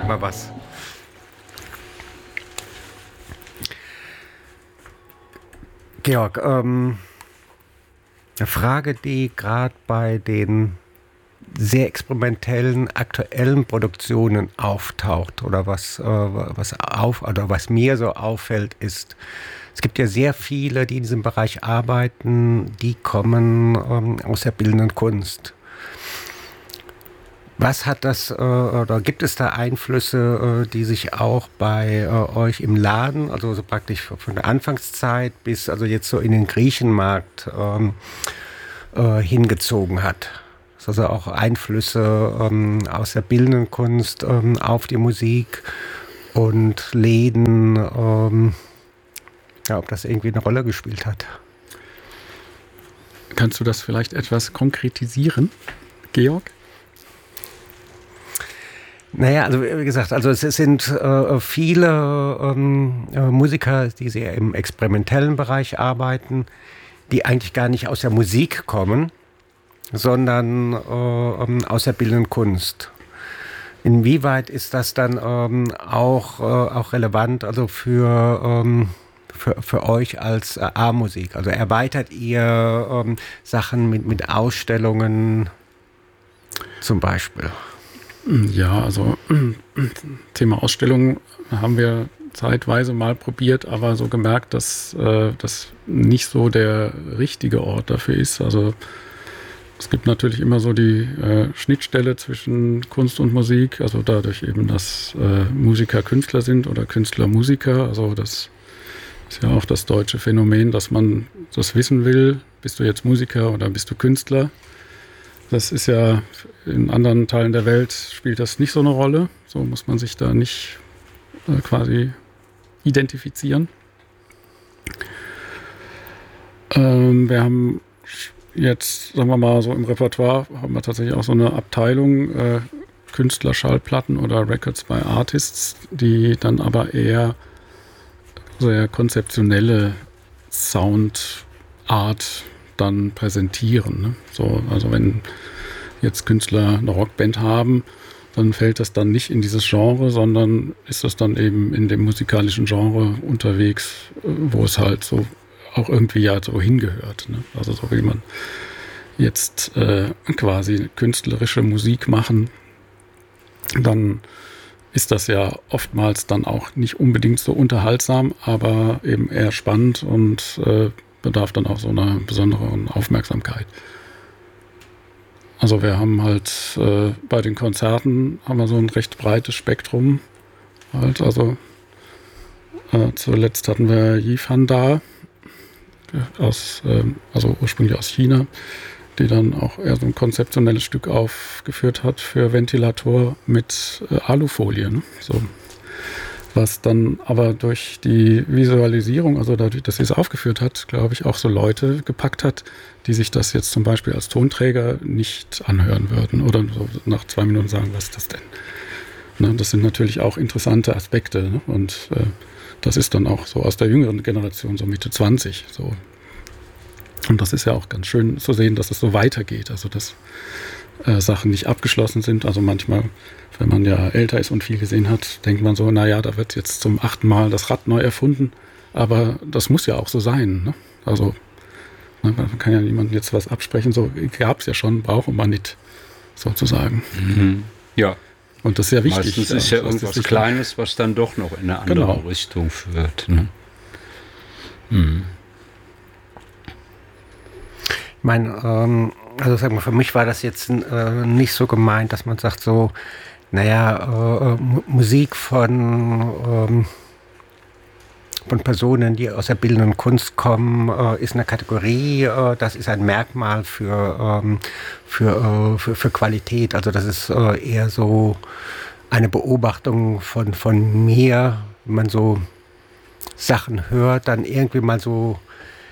mal was. Georg, eine Frage, die gerade bei den sehr experimentellen aktuellen Produktionen auftaucht oder was mir so auffällt, ist, es gibt ja sehr viele, die in diesem Bereich arbeiten, die kommen aus der bildenden Kunst. Was hat das, oder gibt es da Einflüsse, die sich auch bei euch im Laden, also so praktisch von der Anfangszeit bis also jetzt so in den Griechenmarkt hingezogen hat? Also auch Einflüsse aus der bildenden Kunst auf die Musik und Läden, ob das irgendwie eine Rolle gespielt hat. Kannst du das vielleicht etwas konkretisieren, Georg? Naja, also wie gesagt, also es sind viele Musiker, die sehr im experimentellen Bereich arbeiten, die eigentlich gar nicht aus der Musik kommen, sondern aus der bildenden Kunst. Inwieweit ist das dann auch relevant, also für euch als A-Musik? Also erweitert ihr Sachen mit Ausstellungen zum Beispiel? Ja, also Thema Ausstellungen haben wir zeitweise mal probiert, aber so gemerkt, dass das nicht so der richtige Ort dafür ist. Also es gibt natürlich immer so die Schnittstelle zwischen Kunst und Musik, also dadurch eben, dass Musiker Künstler sind oder Künstler Musiker. Also das ist ja auch das deutsche Phänomen, dass man das wissen will, bist du jetzt Musiker oder bist du Künstler? Das ist ja in anderen Teilen der Welt spielt das nicht so eine Rolle. So muss man sich da nicht quasi identifizieren. Wir haben jetzt, sagen wir mal, so im Repertoire haben wir tatsächlich auch so eine Abteilung Künstler-Schallplatten oder Records by Artists, die dann aber eher sehr konzeptionelle Soundart dann präsentieren. Ne? So, also wenn jetzt Künstler eine Rockband haben, dann fällt das dann nicht in dieses Genre, sondern ist das dann eben in dem musikalischen Genre unterwegs, wo es halt so auch irgendwie ja so hingehört. Ne? Also so will man jetzt quasi künstlerische Musik machen, dann ist das ja oftmals dann auch nicht unbedingt so unterhaltsam, aber eben eher spannend und bedarf dann auch so einer besonderen Aufmerksamkeit. Also wir haben halt bei den Konzerten haben wir so ein recht breites Spektrum. Halt, also zuletzt hatten wir Yifan da, also ursprünglich aus China, die dann auch eher so ein konzeptionelles Stück aufgeführt hat für Ventilator mit Alufolie. Ne? So. Was dann aber durch die Visualisierung, also dadurch, dass sie es aufgeführt hat, glaube ich, auch so Leute gepackt hat, die sich das jetzt zum Beispiel als Tonträger nicht anhören würden oder so nach 2 Minuten sagen, was ist das denn? Ne, das sind natürlich auch interessante Aspekte. Ne? Und das ist dann auch so aus der jüngeren Generation, so Mitte 20. So. Und das ist ja auch ganz schön zu sehen, dass es so weitergeht. Also dass Sachen nicht abgeschlossen sind. Also manchmal, wenn man ja älter ist und viel gesehen hat, denkt man so, naja, da wird jetzt zum 8. Mal das Rad neu erfunden. Aber das muss ja auch so sein. Ne? Also man kann ja niemandem jetzt was absprechen. So gab es ja schon, braucht man nicht, sozusagen. Mhm. Ja. Und das ist ja wichtig. Meistens ist ja irgendwas Kleines, was dann doch noch in eine andere Richtung führt. Ne? Mhm. Ich meine, also sag mal, für mich war das jetzt nicht so gemeint, dass man sagt so, naja, Musik von Personen, die aus der bildenden Kunst kommen, ist eine Kategorie, das ist ein Merkmal für Qualität. Also das ist eher so eine Beobachtung von mir, wenn man so Sachen hört, dann irgendwie mal so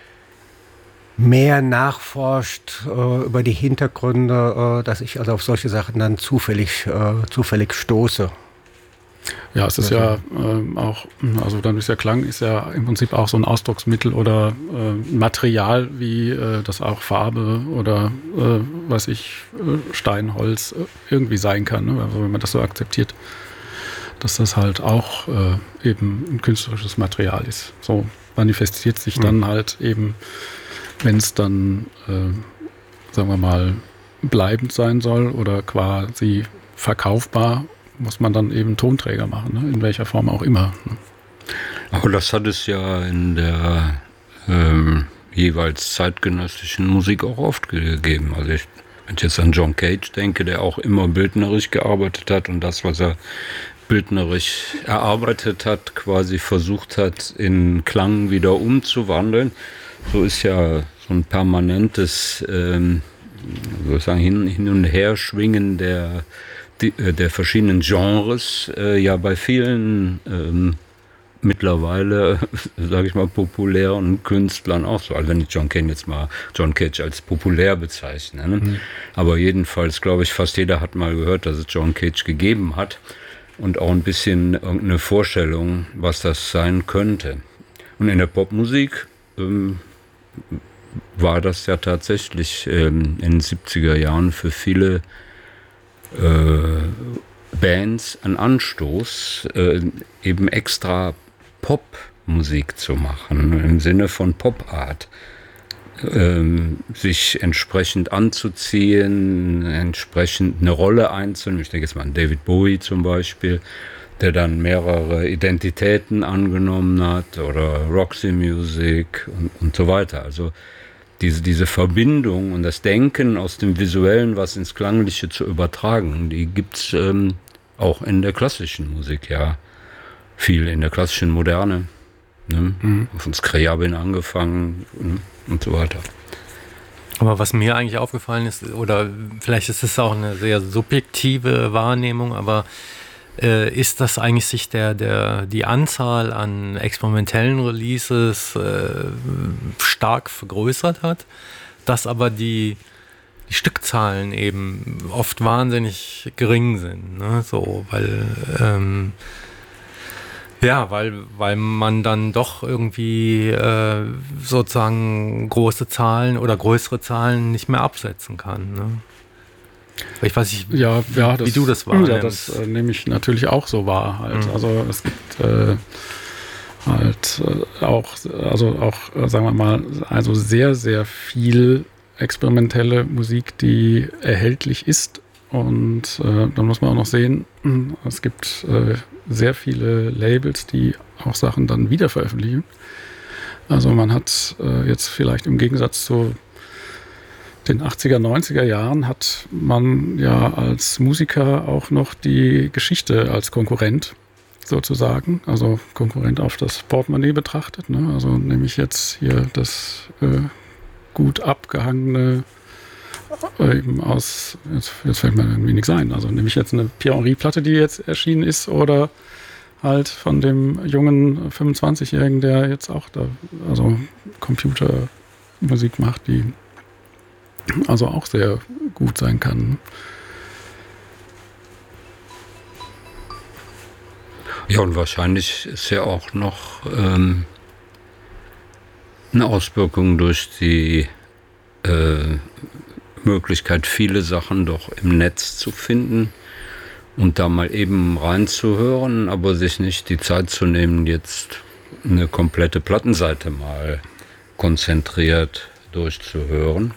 mehr nachforscht über die Hintergründe, dass ich also auf solche Sachen dann zufällig stoße. Ja, es ist ja auch, also dann ist ja Klang ist ja im Prinzip auch so ein Ausdrucksmittel oder Material, wie das auch Farbe oder Stein, Holz irgendwie sein kann, ne? Also wenn man das so akzeptiert. dass das halt auch eben ein künstlerisches Material ist. So manifestiert sich dann halt eben, wenn es dann, sagen wir mal, bleibend sein soll oder quasi verkaufbar, muss man dann eben Tonträger machen, ne? In welcher Form auch immer. Ne? Aber das hat es ja in der jeweils zeitgenössischen Musik auch oft gegeben. Also wenn ich jetzt an John Cage denke, der auch immer bildnerisch gearbeitet hat und das, was er bildnerisch erarbeitet hat, quasi versucht hat, in Klang wieder umzuwandeln. So ist ja so ein permanentes sozusagen hin und her schwingen der verschiedenen Genres ja bei vielen mittlerweile, sage ich mal, populären Künstlern auch so. Also wenn ich John Cage als populär bezeichne. Ne? Aber jedenfalls, glaube ich, fast jeder hat mal gehört, dass es John Cage gegeben hat und auch ein bisschen irgendeine Vorstellung, was das sein könnte. Und in der Popmusik war das ja tatsächlich in den 70er Jahren für viele Bands ein Anstoß, eben extra Popmusik zu machen, im Sinne von Popart. Sich entsprechend anzuziehen, entsprechend eine Rolle einzunehmen. Ich denke jetzt mal an David Bowie zum Beispiel, der dann mehrere Identitäten angenommen hat, oder Roxy Music und so weiter. Also diese Verbindung und das Denken aus dem Visuellen, was ins Klangliche zu übertragen, die gibt's auch in der klassischen Musik, ja. Viel in der klassischen Moderne. Ne? Von Scriabin angefangen, ne? Und so weiter. Aber was mir eigentlich aufgefallen ist, oder vielleicht ist es auch eine sehr subjektive Wahrnehmung, aber ist, dass eigentlich sich die Anzahl an experimentellen Releases stark vergrößert hat, dass aber die Stückzahlen eben oft wahnsinnig gering sind, ne? So, weil man dann doch irgendwie sozusagen große Zahlen oder größere Zahlen nicht mehr absetzen kann. Ne? Ich weiß nicht, wie du das wahrnimmst. Ja, das nehme ich natürlich auch so wahr. Halt. Also es gibt auch, sagen wir mal, also sehr, sehr viel experimentelle Musik, die erhältlich ist. Und dann muss man auch noch sehen, es gibt sehr viele Labels, die auch Sachen dann wieder veröffentlichen. Also man hat jetzt vielleicht im Gegensatz zu den 80er, 90er Jahren hat man ja als Musiker auch noch die Geschichte als Konkurrent sozusagen, also Konkurrent auf das Portemonnaie betrachtet. Ne? Also nämlich jetzt hier das gut abgehangene eben aus, jetzt fällt mir irgendwie nichts ein, also nämlich jetzt eine Pierre-Henry-Platte, die jetzt erschienen ist, oder halt von dem jungen 25-Jährigen, der jetzt auch da also Computermusik macht, die also auch sehr gut sein kann. Ja, und wahrscheinlich ist ja auch noch eine Auswirkung durch die Möglichkeit, viele Sachen doch im Netz zu finden und da mal eben reinzuhören, aber sich nicht die Zeit zu nehmen, jetzt eine komplette Plattenseite mal konzentriert durchzuhören.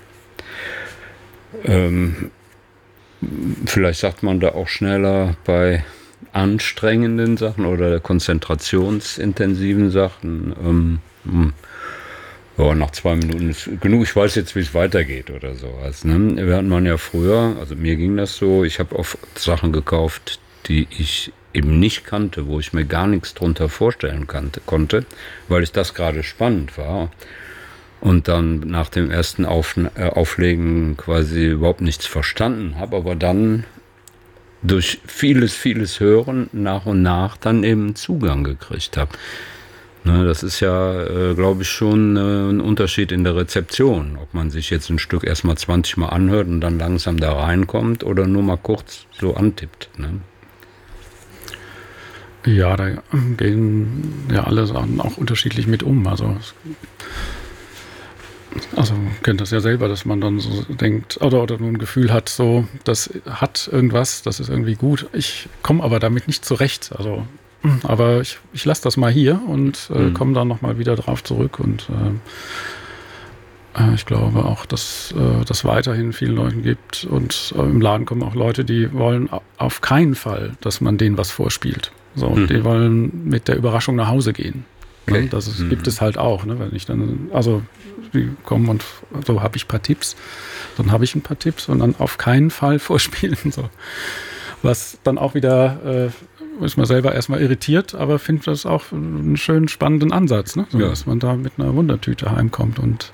Vielleicht sagt man da auch schneller bei anstrengenden Sachen oder konzentrationsintensiven Sachen, nach 2 Minuten ist genug, ich weiß jetzt, wie es weitergeht oder sowas. Ne? Während man ja früher, also mir ging das so, ich habe oft Sachen gekauft, die ich eben nicht kannte, wo ich mir gar nichts drunter vorstellen konnte, weil ich das gerade spannend war. Und dann nach dem ersten Auflegen quasi überhaupt nichts verstanden habe, aber dann durch vieles Hören nach und nach dann eben Zugang gekriegt habe. Ne, das ist ja, glaube ich, schon ein Unterschied in der Rezeption, ob man sich jetzt ein Stück erstmal 20 Mal anhört und dann langsam da reinkommt oder nur mal kurz so antippt. Ne? Ja, da gehen ja alle Sachen auch unterschiedlich mit um. Also Also man kennt das ja selber, dass man dann so denkt oder nur ein Gefühl hat, so, das hat irgendwas, das ist irgendwie gut. Ich komme aber damit nicht zurecht. Also, aber ich lasse das mal hier und komme dann nochmal wieder drauf zurück. Und ich glaube auch, dass das weiterhin vielen Leuten gibt. Und im Laden kommen auch Leute, die wollen auf keinen Fall, dass man denen was vorspielt. So, die wollen mit der Überraschung nach Hause gehen. Okay. Das gibt es halt auch, ne? Wenn ich dann, also die kommen und so habe ich ein paar Tipps, dann habe ich ein paar Tipps und dann auf keinen Fall vorspielen. So. Was dann auch wieder ist man selber erstmal irritiert, aber finde das auch einen schönen, spannenden Ansatz, ne? So, dass man da mit einer Wundertüte heimkommt und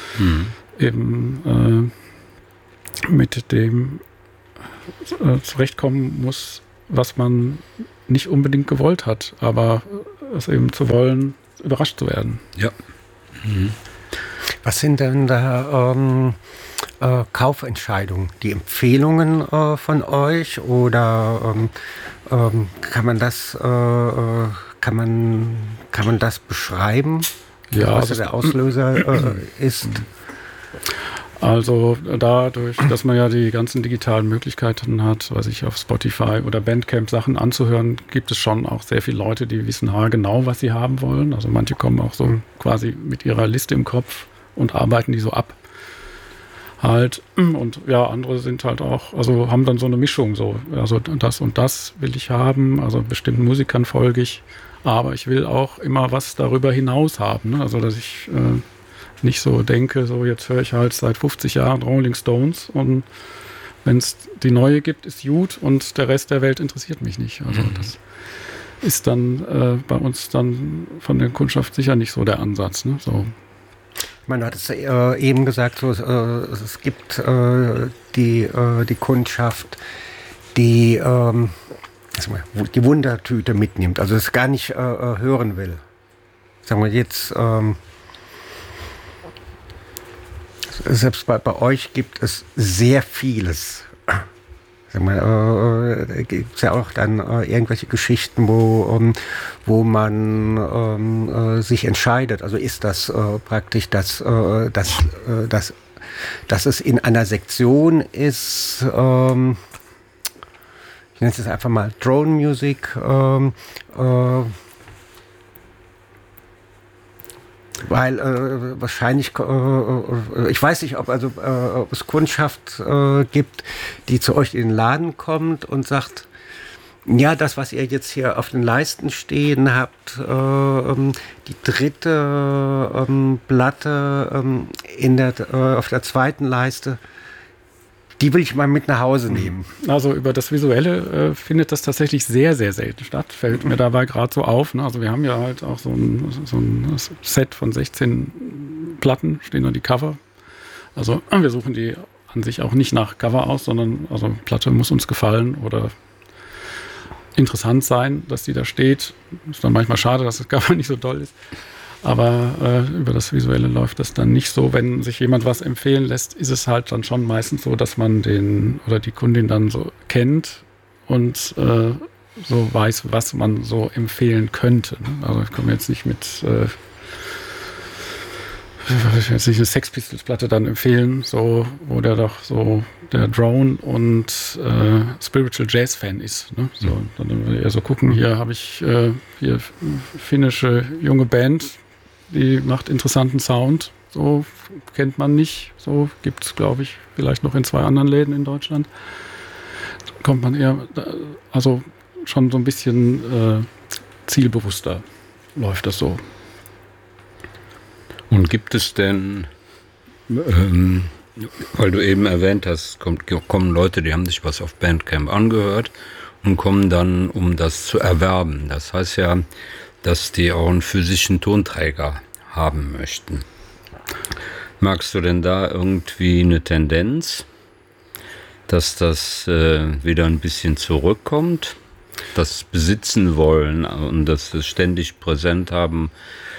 eben mit dem zurechtkommen muss, was man nicht unbedingt gewollt hat, aber es eben zu wollen, überrascht zu werden. Ja. Was sind denn da Kaufentscheidungen? Die Empfehlungen von euch oder kann man das beschreiben? Ja, was der Auslöser ist? Also dadurch, dass man ja die ganzen digitalen Möglichkeiten hat, sich auf Spotify oder Bandcamp Sachen anzuhören, gibt es schon auch sehr viele Leute, die wissen genau, was sie haben wollen. Also manche kommen auch so quasi mit ihrer Liste im Kopf und arbeiten die so ab. Halt. Und ja, andere sind halt auch, also haben dann so eine Mischung, so, also das und das will ich haben, also bestimmten Musikern folge ich, aber ich will auch immer was darüber hinaus haben, ne? Also dass ich nicht so denke, so jetzt höre ich halt seit 50 Jahren Rolling Stones und wenn es die neue gibt, ist gut und der Rest der Welt interessiert mich nicht. Also das ist dann bei uns dann von der Kundschaft sicher nicht so der Ansatz. Ne? So. Ich meine, du hattest eben gesagt, so, es gibt die Kundschaft, die die Wundertüte mitnimmt, also es gar nicht hören will. Sagen wir jetzt, selbst bei euch gibt es sehr vieles. Sag mal, gibt es ja auch dann irgendwelche Geschichten, wo man sich entscheidet. Also ist das praktisch, dass es in einer Sektion ist, ich nenne es jetzt einfach mal Drone Music, weil wahrscheinlich, ich weiß nicht, ob es Kundschaft gibt, die zu euch in den Laden kommt und sagt, ja, das, was ihr jetzt hier auf den Leisten stehen habt, die dritte Platte auf der zweiten Leiste, die will ich mal mit nach Hause nehmen. Also über das Visuelle findet das tatsächlich sehr, sehr selten statt. Fällt mir dabei gerade so auf. Ne? Also wir haben ja halt auch so ein Set von 16 Platten, stehen da die Cover. Also wir suchen die an sich auch nicht nach Cover aus, sondern also Platte muss uns gefallen oder interessant sein, dass die da steht. Ist dann manchmal schade, dass das Cover nicht so toll ist. Aber über das Visuelle läuft das dann nicht so. Wenn sich jemand was empfehlen lässt, ist es halt dann schon meistens so, dass man den oder die Kundin dann so kennt und so weiß, was man so empfehlen könnte. Also ich komme jetzt nicht mit ich will jetzt nicht eine Sex Pistols Platte dann empfehlen, so, wo der doch so der Drone und Spiritual Jazz Fan ist. Ne? So, dann eher so gucken, hier habe ich hier finnische junge Band, die macht interessanten Sound, so kennt man nicht, so gibt es, glaube ich, vielleicht noch in 2 anderen Läden in Deutschland. Kommt man eher, also schon so ein bisschen zielbewusster läuft das so. Und gibt es denn, weil du eben erwähnt hast, kommen Leute, die haben sich was auf Bandcamp angehört und kommen dann, um das zu erwerben. Das heißt ja, dass die auch einen physischen Tonträger haben möchten. Magst du denn da irgendwie eine Tendenz, dass das wieder ein bisschen zurückkommt? Das besitzen wollen und das ständig präsent haben,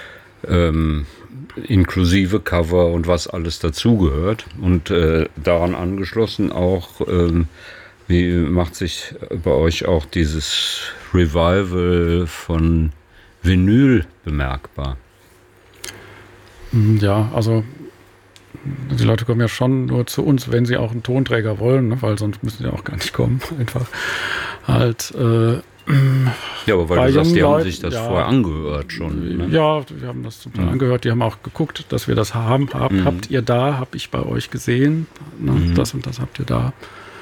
inklusive Cover und was alles dazugehört. Und daran angeschlossen auch, wie macht sich bei euch auch dieses Revival von Vinyl bemerkbar? Ja, also die Leute kommen ja schon nur zu uns, wenn sie auch einen Tonträger wollen, ne? Weil sonst müssen sie auch gar nicht kommen. Einfach halt. Ja, aber weil du sagst, die haben sich das vorher angehört schon. Ne? Ja, wir haben das zum Teil angehört. Die haben auch geguckt, dass wir das haben. Habt ihr da? Hab ich bei euch gesehen. Ne? Das und das habt ihr da.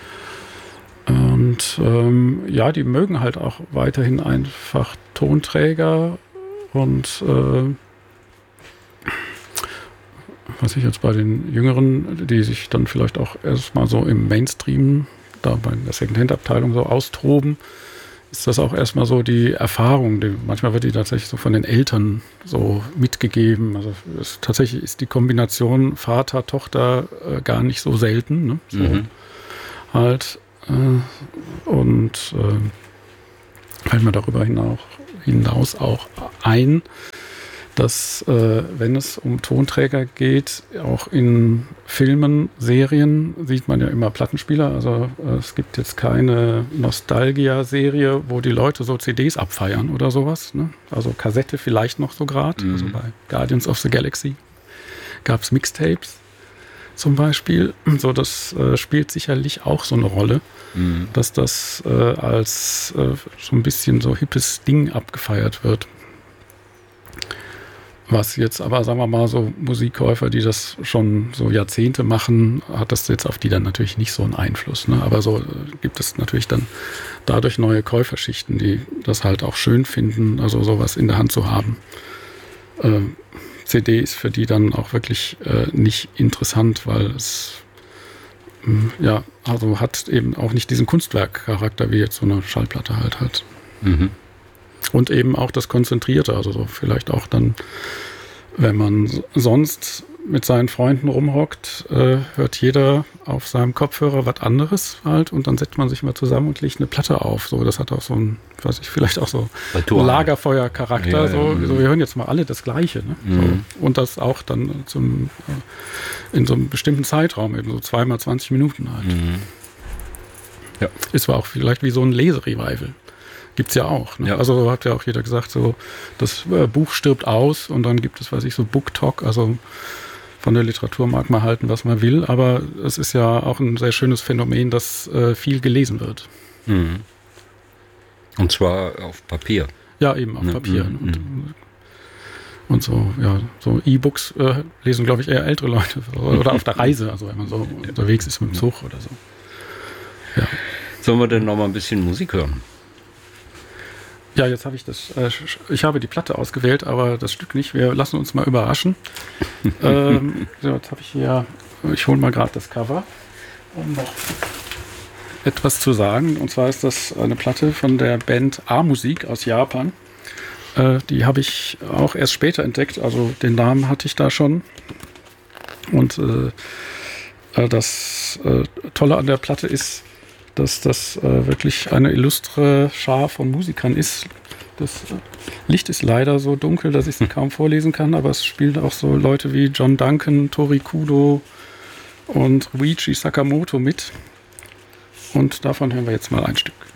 Und ja, die mögen halt auch weiterhin einfach Tonträger und was ich jetzt bei den Jüngeren, die sich dann vielleicht auch erstmal so im Mainstream, da bei der Secondhand-Abteilung so austoben, ist das auch erstmal so die Erfahrung. Manchmal wird die tatsächlich so von den Eltern so mitgegeben. Also tatsächlich ist die Kombination Vater, Tochter gar nicht so selten. Ne? So halt. Und fällt mir darüber hinaus auch ein, dass wenn es um Tonträger geht, auch in Filmen, Serien sieht man ja immer Plattenspieler. Also es gibt jetzt keine Nostalgia-Serie, wo die Leute so CDs abfeiern oder sowas. Ne? Also Kassette vielleicht noch so gerade. Also bei Guardians of the Galaxy gab es Mixtapes zum Beispiel. So, das spielt sicherlich auch so eine Rolle, dass das als so ein bisschen so hippes Ding abgefeiert wird. Was jetzt aber, sagen wir mal, so Musikkäufer, die das schon so Jahrzehnte machen, hat das jetzt auf die dann natürlich nicht so einen Einfluss. Ne? Aber so gibt es natürlich dann dadurch neue Käuferschichten, die das halt auch schön finden, also sowas in der Hand zu haben. CD ist für die dann auch wirklich nicht interessant, weil es ja, also hat eben auch nicht diesen Kunstwerkcharakter, wie jetzt so eine Schallplatte halt hat. Und eben auch das Konzentrierte, also so vielleicht auch dann, wenn man sonst mit seinen Freunden rumhockt, hört jeder auf seinem Kopfhörer was anderes halt und dann setzt man sich mal zusammen und legt eine Platte auf. So, das hat auch so ein, weiß ich, vielleicht auch so Lagerfeuercharakter. Ja, so, wir hören jetzt mal alle das Gleiche. Ne? So. Und das auch dann in so einem bestimmten Zeitraum, eben so 2x20 Minuten halt. Ja. Ist auch vielleicht wie so ein Leserevival. Gibt es ja auch. Ne? Ja. Also hat ja auch jeder gesagt, so das Buch stirbt aus und dann gibt es, weiß ich, so BookTok, also von der Literatur mag man halten, was man will, aber es ist ja auch ein sehr schönes Phänomen, dass viel gelesen wird. Und zwar auf Papier. Ja, eben auf Papier. Und so, ja, so E-Books lesen, glaube ich, eher ältere Leute oder auf der Reise, also wenn man so unterwegs ist mit dem Zug oder so. Ja. Sollen wir denn noch mal ein bisschen Musik hören? Ja, jetzt habe ich ich habe die Platte ausgewählt, aber das Stück nicht. Wir lassen uns mal überraschen. So, jetzt habe ich hier, ich hole mal gerade das Cover, um noch etwas zu sagen. Und zwar ist das eine Platte von der Band A-Musik aus Japan. Die habe ich auch erst später entdeckt, also den Namen hatte ich da schon. Und das Tolle an der Platte ist, dass das wirklich eine illustre Schar von Musikern ist. Das Licht ist leider so dunkel, dass ich es kaum vorlesen kann, aber es spielen auch so Leute wie John Duncan, Tori Kudo und Ryuichi Sakamoto mit. Und davon hören wir jetzt mal ein Stück.